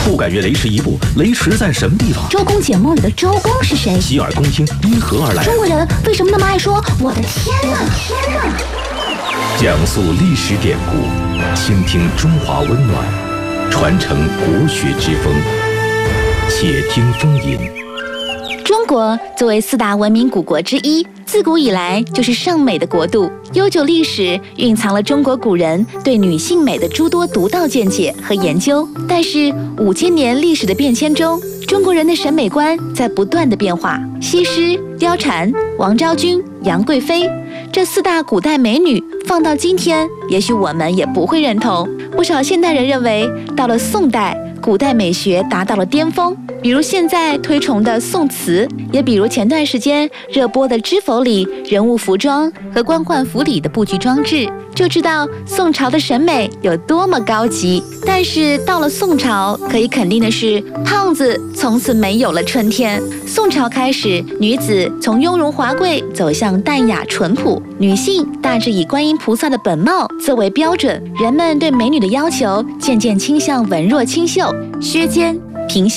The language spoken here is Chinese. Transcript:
不敢越雷池一步，雷池在什么地方？ 周公解梦里的周公是谁？ 洗耳恭听因何而来？ 中国人为什么那么爱说我的天哪？ 讲述历史典故，倾听中华温暖，传承国学之风。且听风吟。 中国作为4大文明古国之一，自古以来就是尚美的国度，悠久历史蕴藏了中国古人对女性美的诸多独到见解和研究。但是5000年历史的变迁中，中国人的审美观在不断的变化。西施、貂蝉、王昭君、杨贵妃这4大古代美女放到今天，也许我们也不会认同。不少现代人认为，到了宋代，古代美学达到了巅峰，比如现在推崇的宋词，也比如前段时间热播的《知否》里人物服装和官宦府邸的布局装置，就知道宋朝的审美有多么高级。但是到了宋朝，可以肯定的是，胖子从此没有了春天。宋朝开始，女子从雍容华贵走向淡雅淳朴，女性大致以观音菩萨的本貌作为标准，人们对美女的要求渐渐倾向文弱清秀、削肩、平